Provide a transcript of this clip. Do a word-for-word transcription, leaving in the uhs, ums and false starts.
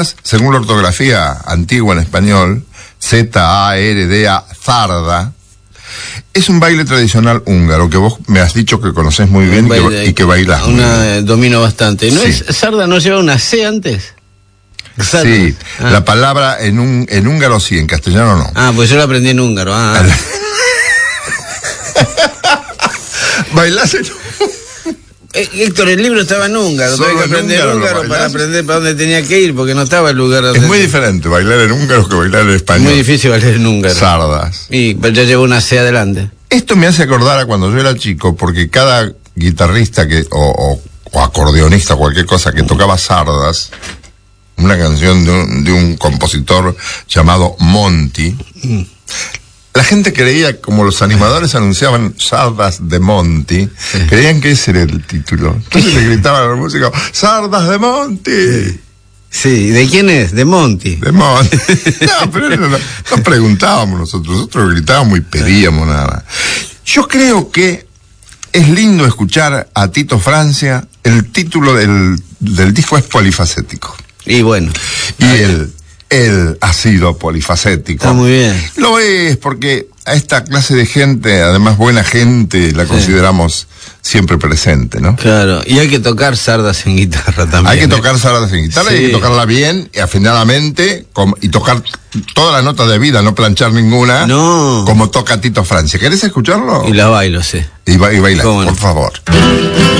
según la ortografía antigua en español, Z A R D A, zarda, es un baile tradicional húngaro que vos me has dicho que conocés muy bien y que, y que bailás. Una, eh, domino bastante. ¿No Sí. es sarda, no lleva una C antes? Sarda. Sí, ah. la palabra en un en húngaro sí, en castellano no. Ah, pues yo la aprendí en húngaro. Ah. Bailás en... Eh, Héctor, el libro estaba en húngaro. Solo Tuve que en aprender húngaro húngaro lo para bailás. aprender para dónde tenía que ir, porque no estaba el lugar donde... Es muy diferente bailar en húngaro que bailar en Es español. muy difícil bailar en húngaro. Sardas. Y pero ya llevo una C adelante. Esto me hace acordar a cuando yo era chico, porque cada guitarrista que o, o, o acordeonista, cualquier cosa que tocaba sardas, una canción de un, de un compositor llamado Monty, Mm. la gente creía, como los animadores anunciaban Sardas de Monty, Sí. creían que ese era el título. Entonces le gritaban a los músicos, ¡Sardas de Monty! Sí, ¿de quién es? De Monty. De Monty. No, pero no, no, no preguntábamos nosotros, nosotros gritábamos y pedíamos nada más. Yo creo que es lindo escuchar a Tito Francia. El título del, del disco es Polifacético. Y bueno. Y él, él ha sido polifacético. Está muy bien. Lo es porque a esta clase de gente, además buena gente, la Sí. consideramos siempre presente, ¿no? Claro, y hay que tocar sardas en guitarra también. Hay que ¿eh? tocar sardas en guitarra, Sí. y hay que tocarla bien y afinadamente, com- y tocar todas las notas de vida, no planchar ninguna, No. como toca Tito Francia. ¿Querés escucharlo? Y la bailo, sí. Y, ba- y bailar, ¿Cómo no? por favor.